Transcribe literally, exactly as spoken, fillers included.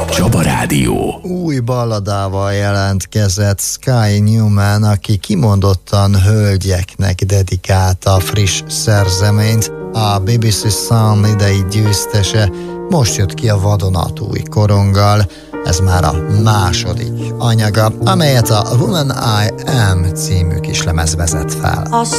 Csaba Rádió. Új balladával jelentkezett Sky Newman, aki kimondottan hölgyeknek dedikálta a friss szerzeményt. A bé bé cé Sound idei győztese most jött ki a vadonatúj koronggal. Ez már a második anyaga, amelyet a Woman I Am című kislemez vezet fel.